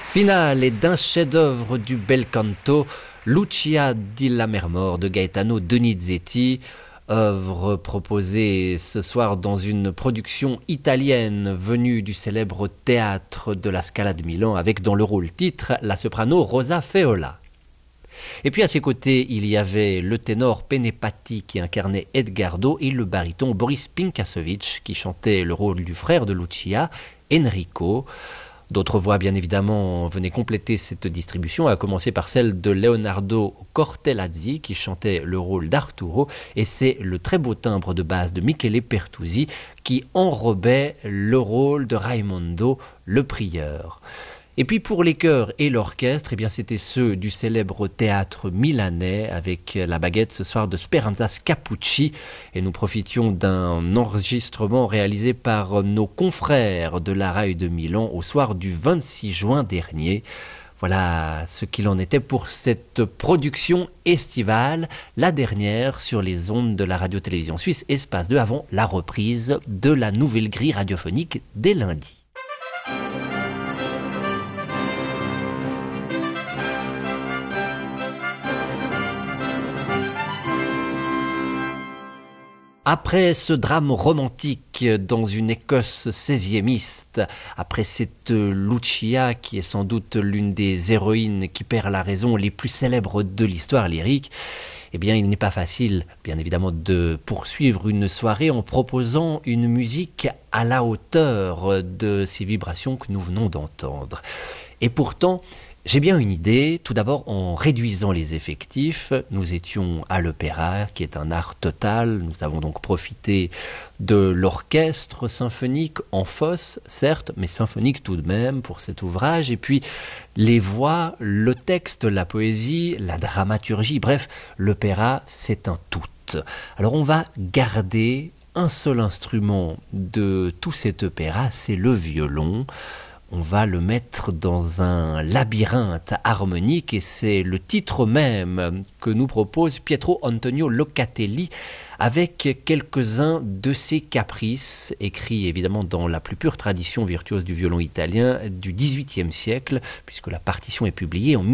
Finale et d'un chef-d'œuvre du bel canto, Lucia di Lammermoor de Gaetano Donizetti, œuvre proposée ce soir dans une production italienne venue du célèbre théâtre de la Scala de Milan avec dans le rôle titre la soprano Rosa Feola. Et puis à ses côtés, il y avait le ténor Penepati qui incarnait Edgardo et le baryton Boris Pinkasovic qui chantait le rôle du frère de Lucia, Enrico. D'autres voix, bien évidemment, venaient compléter cette distribution, à commencer par celle de Leonardo Cortellazzi, qui chantait le rôle d'Arturo, et c'est le très beau timbre de basse de Michele Pertusi, qui enrobait le rôle de Raimondo, le prieur. Et puis pour les chœurs et l'orchestre, eh bien c'était ceux du célèbre théâtre milanais avec la baguette ce soir de Speranza Scapucci. Et nous profitions d'un enregistrement réalisé par nos confrères de la RAI de Milan au soir du 26 juin dernier. Voilà ce qu'il en était pour cette production estivale, la dernière sur les ondes de la radio-télévision suisse Espace 2 avant la reprise de la nouvelle grille radiophonique dès lundi. Après ce drame romantique dans une Écosse seiziémiste, après cette Lucia qui est sans doute l'une des héroïnes qui perd la raison les plus célèbres de l'histoire lyrique, eh bien il n'est pas facile, bien évidemment, de poursuivre une soirée en proposant une musique à la hauteur de ces vibrations que nous venons d'entendre. Et pourtant, j'ai bien une idée. Tout d'abord, en réduisant les effectifs, nous étions à l'opéra, qui est un art total. Nous avons donc profité de l'orchestre symphonique en fosse, certes, mais symphonique tout de même pour cet ouvrage. Et puis, les voix, le texte, la poésie, la dramaturgie, bref, l'opéra, c'est un tout. Alors, on va garder un seul instrument de tout cet opéra, c'est le violon. On va le mettre dans un labyrinthe harmonique et c'est le titre même que nous propose Pietro Antonio Locatelli avec quelques-uns de ses caprices, écrits évidemment dans la plus pure tradition virtuose du violon italien du XVIIIe siècle, puisque la partition est publiée en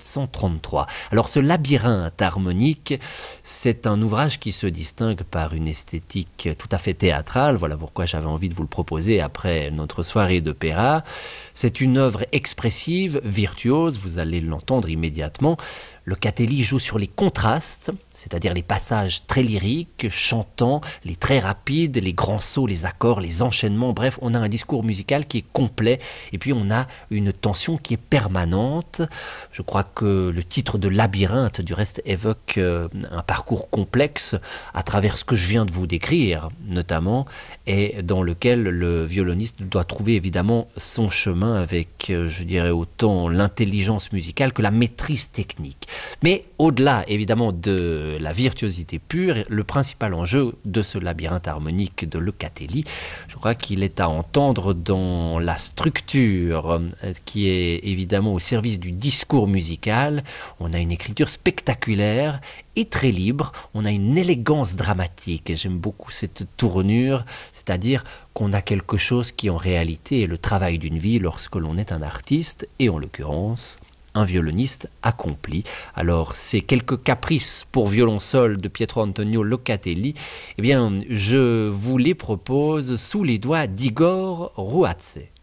1733. Alors ce labyrinthe harmonique, c'est un ouvrage qui se distingue par une esthétique tout à fait théâtrale, voilà pourquoi j'avais envie de vous le proposer après notre soirée d'opéra. C'est une œuvre expressive, virtuose, vous allez l'entendre immédiatement. Locatelli joue sur les contrastes, c'est-à-dire les passages très lyriques, chantants, les très rapides, les grands sauts, les accords, les enchaînements. Bref, on a un discours musical qui est complet et puis on a une tension qui est permanente. Je crois que le titre de Labyrinthe, du reste, évoque un parcours complexe à travers ce que je viens de vous décrire, notamment, et dans lequel le violoniste doit trouver évidemment son chemin avec, je dirais, autant l'intelligence musicale que la maîtrise technique. Mais au-delà, évidemment, de la virtuosité pure, le principal enjeu de ce labyrinthe harmonique de Locatelli, je crois qu'il est à entendre dans la structure qui est évidemment au service du discours musical. On a une écriture spectaculaire et très libre, on a une élégance dramatique, et j'aime beaucoup cette tournure, c'est-à-dire qu'on a quelque chose qui en réalité est le travail d'une vie lorsque l'on est un artiste, et en l'occurrence un violoniste accompli. Alors, ces quelques caprices pour violon-sol de Pietro Antonio Locatelli, eh bien, je vous les propose sous les doigts d'Igor Rouatse.